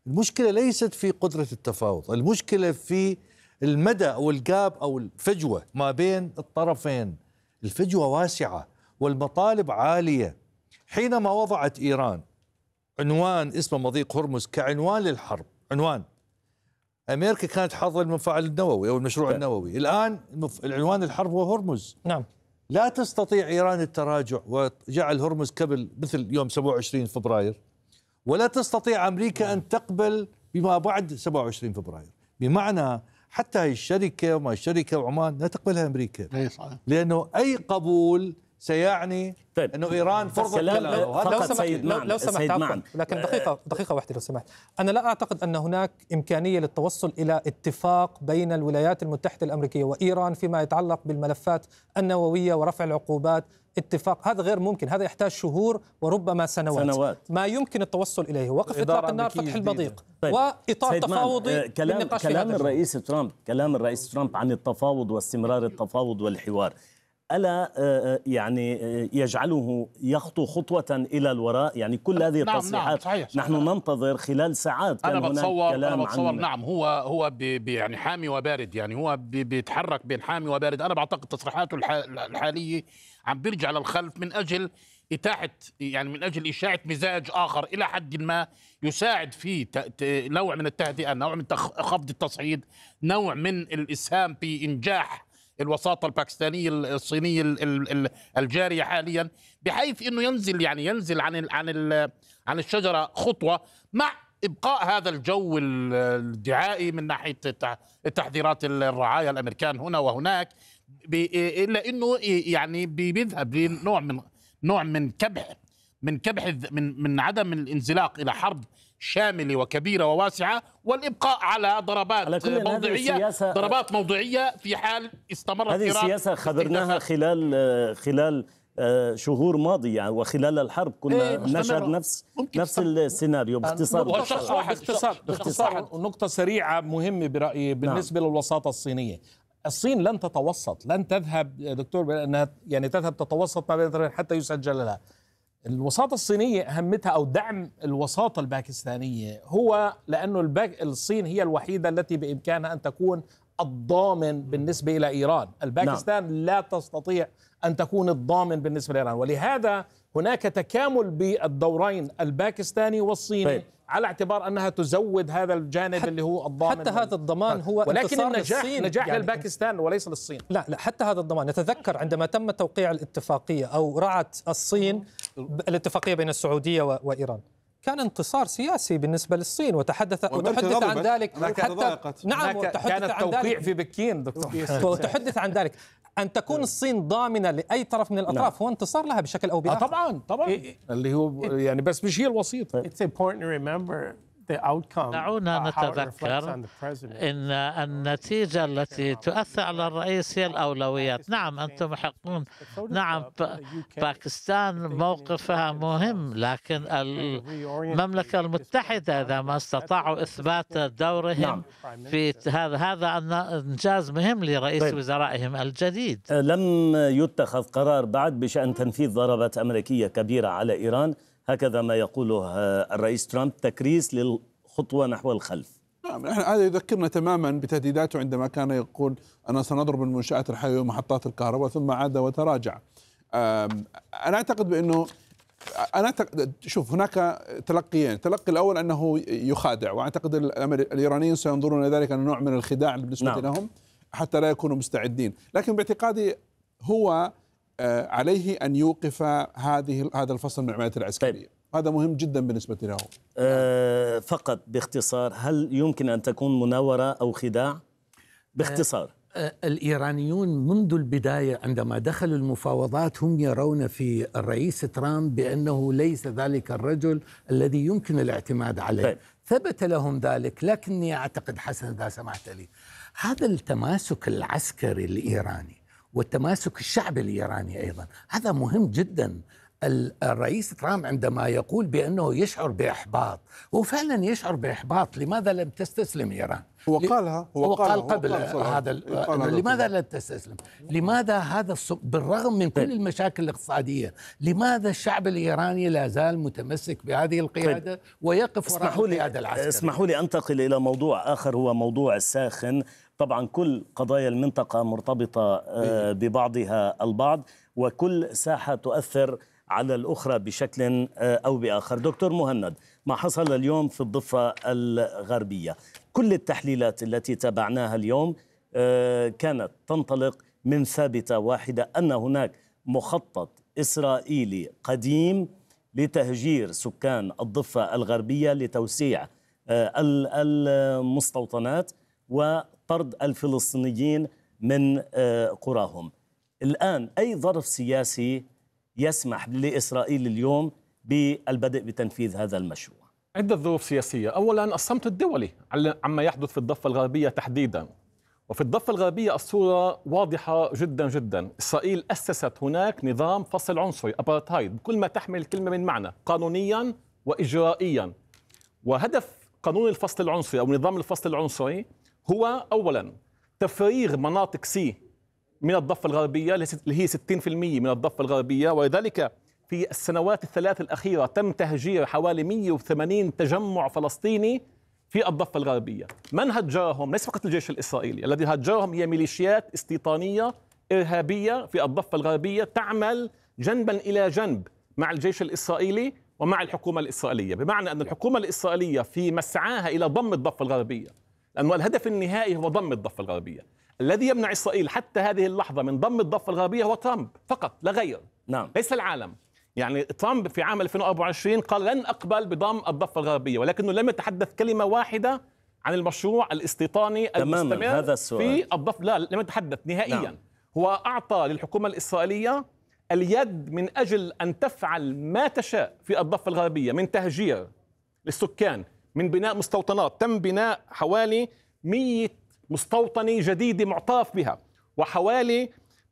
المشكلة ليست في قدرة التفاوض، المشكلة في المدى أو الجاب أو الفجوة ما بين الطرفين. الفجوة واسعة والمطالب عالية. حينما وضعت إيران عنوان اسمه مضيق هرمز كعنوان للحرب، عنوان، أمريكا كانت حاضرة المفاعل النووي أو المشروع النووي، الآن العنوان الحرب هو هرمز. نعم. لا تستطيع إيران التراجع وجعل هرمز قبل مثل يوم 27 فبراير، ولا تستطيع أمريكا أن تقبل بما بعد 27 فبراير. بمعنى حتى هاي الشركة وما الشركة وعمان لا تقبلها أمريكا، لأنه أي قبول سيعني أنه إيران فرضت كلامه. لو سمحت لكن دقيقة واحدة لو سمحت. أنا لا أعتقد أن هناك إمكانية للتوصل إلى اتفاق بين الولايات المتحدة الأمريكية وإيران فيما يتعلق بالملفات النووية ورفع العقوبات. اتفاق هذا غير ممكن، هذا يحتاج شهور وربما سنوات. ما يمكن التوصل إليه وقف إطلاق النار، فتح المضيق، وإطار تفاوضي بالنقاش في كلام الرئيس ترامب عن التفاوض واستمرار التفاوض والحوار، ألا يعني يجعله يخطو خطوة إلى الوراء؟ يعني كل هذه التصريحات نحن ننتظر خلال ساعات. أنا بتصور نعم هو يعني حامي وبارد، يعني هو بيتحرك بين حامي وبارد. أنا بعتقد تصريحاته الحالية عم بيرجع للخلف من أجل إتاحة، يعني من أجل إشاعة مزاج آخر إلى حد ما يساعد في نوع من التهدئة، نوع من خفض التصعيد، نوع من الإسهام في إنجاح الوساطة الباكستانية الصينية الجارية حاليا، بحيث انه ينزل عن الشجرة خطوة، مع ابقاء هذا الجو الدعائي من ناحية التحذيرات الرعايا الامريكان هنا وهناك، الا انه يعني بيذهب لنوع من كبح من عدم الانزلاق الى حرب شاملة وكبيرة وواسعة، والإبقاء على ضربات موضعية في حال استمرت هذه السياسة خبرناها خلال شهور ماضية، وخلال الحرب كنا نشهد نفس السيناريو. باختصار نقطة سريعة مهمة برأيي بالنسبة للوساطة الصينية. الصين لن تتوسط، لن تذهب دكتور بأنها يعني تذهب تتوسط ما بين حتى يسجل لها. الوساطة الصينية أهمتها أو دعم الوساطة الباكستانية هو لأنه الصين هي الوحيدة التي بإمكانها أن تكون الضامن بالنسبة إلى إيران. الباكستان لا تستطيع أن تكون الضامن بالنسبة لإيران، ولهذا هناك تكامل بالدورين الباكستاني والصيني على اعتبار أنها تزود هذا الجانب اللي هو الضامن. حتى هذا الضمان هو ولكن النجاح يعني للباكستان وليس للصين. لا حتى هذا الضمان، نتذكر عندما تم توقيع الاتفاقية أو رعت الصين الاتفاقية بين السعودية وإيران، كان انتصار سياسي بالنسبة للصين، وتحدث عن ذلك حتى كان التوقيع في بكين دكتور، وتحدث عن ذلك أن تكون الصين ضامنة لأي طرف من الأطراف هو انتصار لها بشكل أو بآخر. طبعا اللي هو يعني بس مش هي الوسيط. دعونا نتذكر أن النتيجة التي تؤثر على الرئيس هي الأولويات. نعم أنتم محقون، نعم باكستان موقفها مهم، لكن المملكة المتحدة إذا ما استطاعوا إثبات دورهم في هذا إنجاز مهم لرئيس وزرائهم الجديد. لم يتخذ قرار بعد بشأن تنفيذ ضربات أمريكية كبيرة على إيران، هكذا ما يقوله الرئيس ترامب، تكريس للخطوة نحو الخلف. هذا يذكرنا تماما بتهديداته عندما كان يقول أنا سنضرب المنشآت الحيوية ومحطات الكهرباء، ثم عاد وتراجع. أنا أعتقد بأنه شوف هناك تلقيين، التلقي الأول أنه يخادع، وأعتقد الإيرانيين سينظرون إلى ذلك أنه نوع من الخداع بالنسبة لهم حتى لا يكونوا مستعدين. لكن باعتقادي هو عليه أن يوقف هذا الفصل من العمليات العسكرية. هذا مهم جدا بالنسبة له. فقط باختصار، هل يمكن أن تكون مناورة أو خداع؟ باختصار. الإيرانيون منذ البداية عندما دخلوا المفاوضات هم يرون في الرئيس ترامب بأنه ليس ذلك الرجل الذي يمكن الاعتماد عليه. ثبت لهم ذلك، لكني أعتقد حسن إذا سمحت لي، هذا التماسك العسكري الإيراني والتماسك الشعبي الإيراني أيضا هذا مهم جدا. الرئيس ترامب عندما يقول بأنه يشعر بإحباط، هو فعلا يشعر بإحباط. لماذا لم تستسلم إيران؟ هو قالها، هو قال قبل هذا لماذا لا تستسلم؟ لماذا هذا بالرغم من كل المشاكل الاقتصادية، لماذا الشعب الإيراني لا زال متمسك بهذه القيادة ويقف وراء القيادة العسكرية؟ اسمحوا لي أنتقل إلى موضوع آخر، هو موضوع الساخن. طبعا كل قضايا المنطقة مرتبطة ببعضها البعض، وكل ساحة تؤثر على الأخرى بشكل أو بآخر. دكتور مهند، ما حصل اليوم في الضفة الغربية، كل التحليلات التي تابعناها اليوم كانت تنطلق من ثابتة واحدة، أن هناك مخطط إسرائيلي قديم لتهجير سكان الضفة الغربية لتوسيع المستوطنات وطرد الفلسطينيين من قراهم. الآن أي ظرف سياسي يسمح لإسرائيل اليوم بالبدء بتنفيذ هذا المشروع؟ عدة ظروف سياسية. أولا الصمت الدولي عما يحدث في الضفة الغربية تحديدا. وفي الضفة الغربية الصورة واضحة جدا جدا. إسرائيل أسست هناك نظام فصل عنصري أبارتهايد بكل ما تحمل الكلمة من معنى، قانونيا وإجرائيا. وهدف قانون الفصل العنصري أو نظام الفصل العنصري هو أولا تفريغ مناطق سي من الضفة الغربية اللي هي 60% من الضفة الغربية، ولذلك في السنوات الثلاث الأخيرة تم تهجير حوالي 180 تجمع فلسطيني في الضفة الغربية. من هجرهم؟ ليس فقط الجيش الإسرائيلي، الذي هجرهم هي ميليشيات استيطانية إرهابية في الضفة الغربية تعمل جنبا إلى جنب مع الجيش الإسرائيلي ومع الحكومة الإسرائيلية، بمعنى أن الحكومة الإسرائيلية في مسعاها إلى ضم الضفة الغربية، لأن الهدف النهائي هو ضم الضفة الغربية. الذي يمنع إسرائيل حتى هذه اللحظة من ضم الضفة الغربية هو ترامب فقط لا غير. نعم. ليس العالم. يعني ترامب في عام 2024 قال لن أقبل بضم الضفة الغربية، ولكنه لم يتحدث كلمة واحدة عن المشروع الاستيطاني المستمر هذا السؤال. في الضفة. لا، لم يتحدث نهائيا. نعم. هو أعطى للحكومة الإسرائيلية اليد من أجل أن تفعل ما تشاء في الضفة الغربية من تهجير للسكان، من بناء مستوطنات. تم بناء حوالي 100 مستوطنة جديدة معترف بها، وحوالي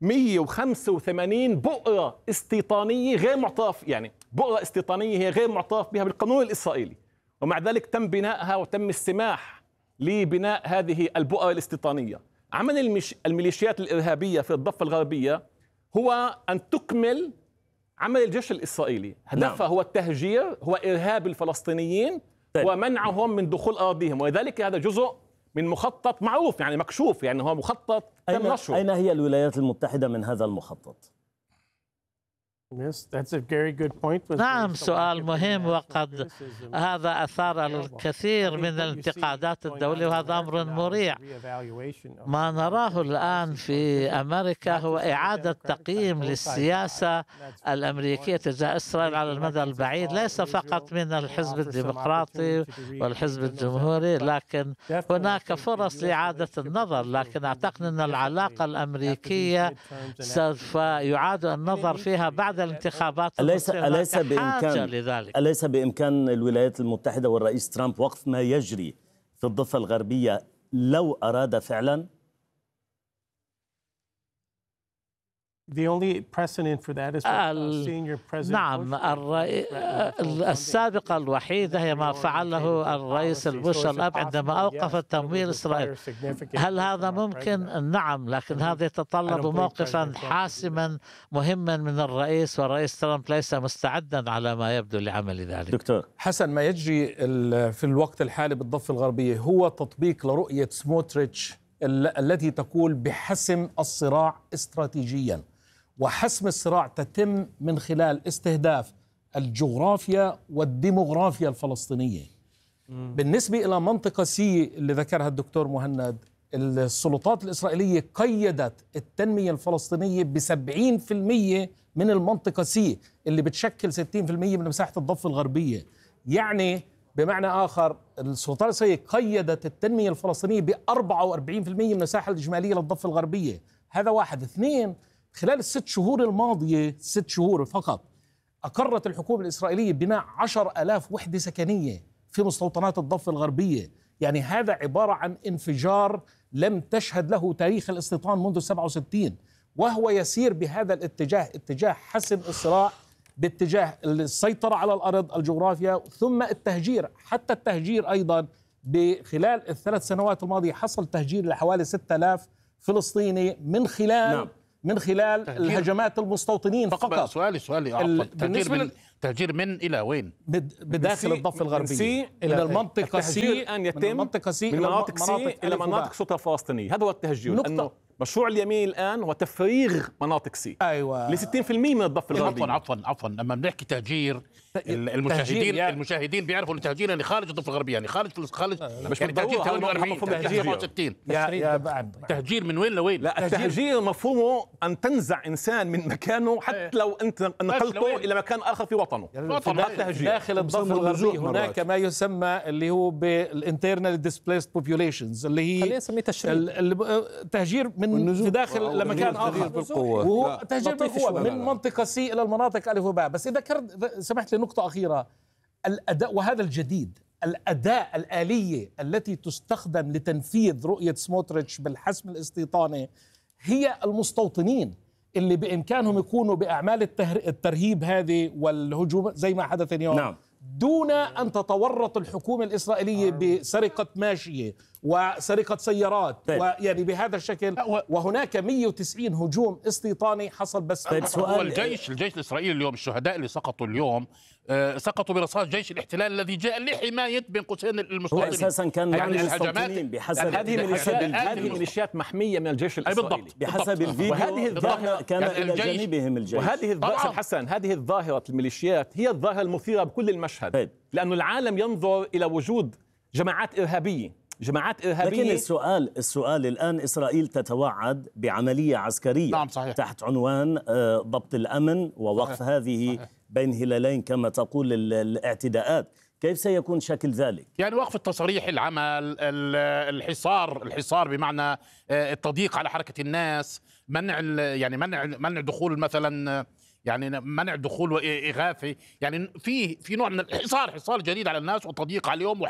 185 بؤرة استيطانية غير معترف، يعني بؤرة استيطانية هي غير معترف بها بالقانون الإسرائيلي، ومع ذلك تم بنائها وتم السماح لبناء هذه البؤرة الاستيطانية. عمل الميليشيات الإرهابية في الضفة الغربية هو أن تكمل عمل الجيش الإسرائيلي. هدفها هو التهجير، هو إرهاب الفلسطينيين ومنعهم من دخول أراضيهم، ولذلك هذا جزء من مخطط معروف، يعني مكشوف، يعني هو مخطط تم نشره. أين هي الولايات المتحدة من هذا المخطط؟ نعم، سؤال مهم، وقد هذا أثار الكثير من الانتقادات الدولية، وهذا أمر مريع. ما نراه الآن في أمريكا هو إعادة تقييم للسياسة الأمريكية تجاه إسرائيل على المدى البعيد، ليس فقط من الحزب الديمقراطي والحزب الجمهوري، لكن هناك فرص لإعادة النظر. لكن أعتقد أن العلاقة الأمريكية سوف يعاد النظر فيها بعد الانتخابات. أليس بإمكان الولايات المتحدة والرئيس ترامب وقف ما يجري في الضفة الغربية لو أراد فعلا؟ نعم، السابقة الوحيدة هي ما فعله الرئيس البوش الأب عندما أوقف تمويل إسرائيل. هل هذا ممكن؟ نعم، لكن هذا يتطلب موقفا حاسما مهما من الرئيس، والرئيس ترامب ليس مستعدا على ما يبدو لعمل ذلك. دكتور حسن، ما يجري في الوقت الحالي بالضفة الغربية هو تطبيق لرؤية سموتريتش التي تقول بحسم الصراع استراتيجيا، وحسم الصراع تتم من خلال استهداف الجغرافيا والديموغرافيا الفلسطينية. بالنسبة إلى منطقة سي اللي ذكرها الدكتور مهند، السلطات الإسرائيلية قيدت التنمية الفلسطينية ب70% من المنطقة سي اللي بتشكل 60% من مساحة الضفة الغربية. يعني بمعنى آخر السلطات الإسرائيلية قيدت التنمية الفلسطينية ب44% من المساحة الإجمالية للضفة الغربية. هذا واحد. اثنين، خلال ال6 شهور الماضية، 6 شهور فقط، أقرت الحكومة الإسرائيلية بناء 10,000 وحدة سكنية في مستوطنات الضفة الغربية. يعني هذا عبارة عن انفجار لم تشهد له تاريخ الاستيطان منذ 67، وهو يسير بهذا الاتجاه، اتجاه حسم الصراع باتجاه السيطرة على الأرض، الجغرافيا، ثم التهجير. حتى التهجير أيضا بخلال الثلاث سنوات الماضية حصل تهجير لحوالي 6000 فلسطيني من خلال الهجمات المستوطنين فقط. سؤالي تهجير من إلى وين؟ بداخل الضفة الغربية، من المنطقة سي الآن يتم من مناطق سي إلى مناطق السلطة الفلسطينية. هذا هو التهجير، لأنه مشروع اليمين الآن هو تفريغ مناطق سي ل 60% من الضفة الغربية. عفوا لما بنحكي تهجير المشاهدين بيعرفوا التهجير يعني خارج الضفة الغربية، يعني خارج مش يعني تهجير من وين لوين؟ لا، التهجير مفهومه أن تنزع إنسان من مكانه حتى لو أنت نقلته إلى مكان آخر في وطنه. داخل الضفة الغربية هناك ما يسمى اللي هو بالinternally displaced populations، اللي هي خلينا نسميه تهجير من في داخل لمكان آخر، وهو تهجير بالقوة من منطقة سي إلى المناطق ألف وباء. بس إذا سمحت لي نقطة أخيرة، الأداء، وهذا الجديد، الأداة الآلية التي تستخدم لتنفيذ رؤية سموتريتش بالحسم الاستيطاني هي المستوطنين اللي بإمكانهم يكونوا بأعمال الترهيب هذه والهجوم زي ما حدث اليوم. دون أن تتورط الحكومة الإسرائيلية بسرقة ماشية وسرقة سيارات ويعني بهذا الشكل. وهناك 190 هجوم استيطاني حصل بس. هو الجيش الإسرائيلي اليوم، الشهداء اللي سقطوا اليوم سقطوا برصاص جيش الاحتلال الذي جاء لحماية بين قوسين المستوطنين. هو أساسا كان يعني الهجمات بحسب هذه ميليشيات محمية من الجيش الإسرائيلي بحسب الفيديو. وهذه الظاهرة كان إلى جانبهم الجيش. وهذه حسن، هذه الظاهرة الميليشيات هي الظاهرة المثيرة بكل المشهد، لأنه العالم ينظر إلى وجود جماعات إرهابية. لكن السؤال الآن إسرائيل تتوعد بعملية عسكرية تحت عنوان ضبط الأمن ووقف هذه بين هلالين كما تقول الاعتداءات. كيف سيكون شكل ذلك؟ يعني وقف التصريح، العمل، الحصار بمعنى التضييق على حركة الناس، منع دخول مثلا، يعني منع دخول وإغاثة، يعني في نوع من حصار جديد على الناس وتضييق عليهم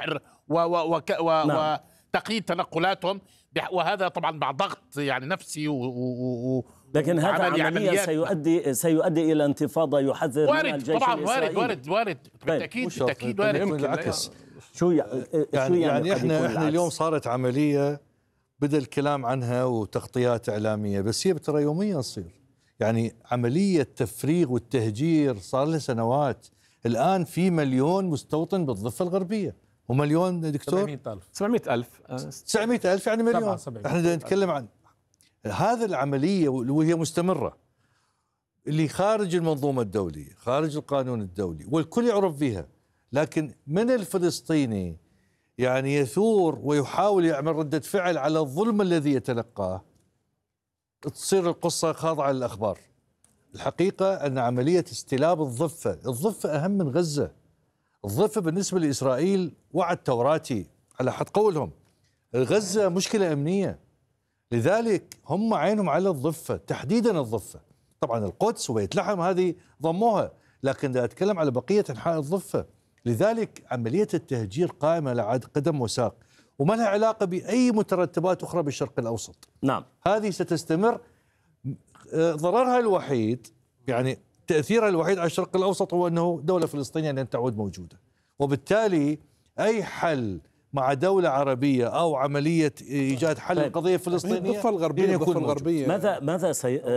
وتقييد تنقلاتهم، وهذا طبعا بعد ضغط يعني نفسي لكن هذا عمليا سيؤدي إلى انتفاضة يحذر منها الجيش الإسرائيلي. وارد بالتأكيد وارد. يعني احنا اليوم صارت عملية بدأ الكلام عنها وتغطيات إعلامية، بس هي ترى يوميا تصير. يعني عملية تفريغ والتهجير صار لها سنوات. الآن في 1,000,000 مستوطن بالضفة الغربية، ومليون دكتور 900,000 يعني مليون. احنا نتكلم عن هذا العملية وهي مستمرة، اللي خارج المنظومة الدولية، خارج القانون الدولي، والكل يعرف فيها. لكن من الفلسطيني يعني يثور ويحاول يعمل ردة فعل على الظلم الذي يتلقاه، تصير القصة خاضعة للأخبار. الحقيقة أن عملية استلاب الضفة أهم من غزة. الضفة بالنسبة لإسرائيل وعد توراتي على حد قولهم. غزة مشكلة أمنية، لذلك هم عينهم على الضفة، تحديدا الضفة. طبعا القدس وبيت لحم هذه ضموها، لكن دا أتكلم على بقية أنحاء الضفة. لذلك عملية التهجير قائمة على قدم وساق، وما لها علاقة بأي مترتبات أخرى بالشرق الأوسط. هذه ستستمر. ضررها الوحيد، يعني تأثيرها الوحيد على الشرق الأوسط، هو أنه دولة فلسطينية لن تعود موجودة، وبالتالي أي حل مع دولة عربية أو عملية إيجاد حل القضية الفلسطينية الضفة الغربية ماذا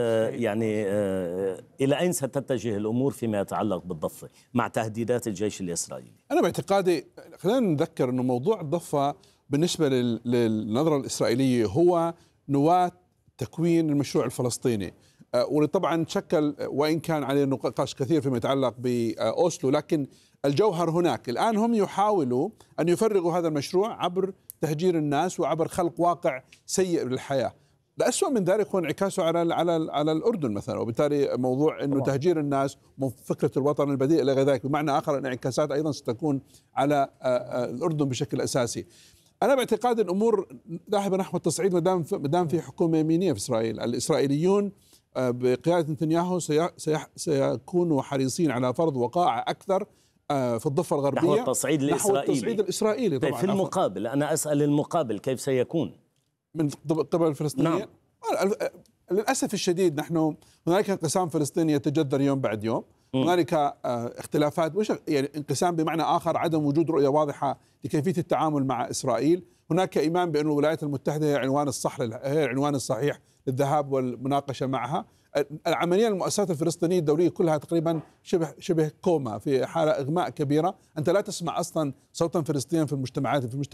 إلى أين ستتجه الأمور فيما يتعلق بالضفة مع تهديدات الجيش الإسرائيلي؟ أنا باعتقادي خلينا نذكر أنه موضوع الضفة بالنسبة للنظرة الإسرائيلية هو نواة تكوين المشروع الفلسطيني، وطبعا شكل وإن كان عليه نقاش كثير فيما يتعلق بأوسلو، لكن الجوهر هناك. الآن هم يحاولوا أن يفرغوا هذا المشروع عبر تهجير الناس وعبر خلق واقع سيء للحياة. الأسوأ من ذلك هو انعكاسه على الأردن مثلا، وبالتالي موضوع أنه تهجير الناس فكرة الوطن البديل إلى غير ذلك. بمعنى آخر الانعكاسات أيضا ستكون على الأردن بشكل أساسي. أنا باعتقاد الأمور ذاهبة نحو التصعيد مدام في حكومة يمينية في إسرائيل. الإسرائيليون بقيادة نتنياهو سيكونوا حريصين على فرض وقائع أكثر في الضفة الغربية نحو التصعيد الإسرائيلي. طبعا في المقابل أنا أسأل المقابل كيف سيكون من قبل الفلسطينيين؟ للأسف الشديد نحن هناك انقسام فلسطيني يتجذر يوم بعد يوم. هنالك اختلافات، مش يعني انقسام بمعنى آخر، عدم وجود رؤية واضحة لكيفية التعامل مع إسرائيل. هناك إيمان بأن الولايات المتحدة هي العنوان الصحيح للذهاب والمناقشة معها. العملية المؤسسات الفلسطينية الدولية كلها تقريبا شبه كوما، في حالة إغماء كبيرة. أنت لا تسمع أصلا صوتا فلسطينيا في المجتمعات